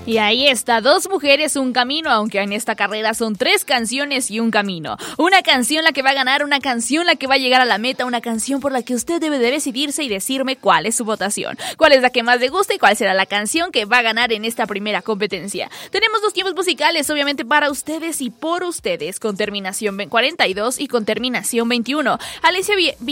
Y ahí está, dos mujeres, un camino, aunque en esta carrera son 3 canciones y un camino. Una canción la que va a ganar, una canción la que va a llegar a la meta, una canción por la que usted debe de decidirse y decirme cuál es su votación. Cuál es la que más le gusta y cuál será la canción que va a ganar en esta primera competencia. Tenemos 2 tiempos musicales, obviamente para ustedes y por ustedes, con terminación 42 y con terminación 21. Alicia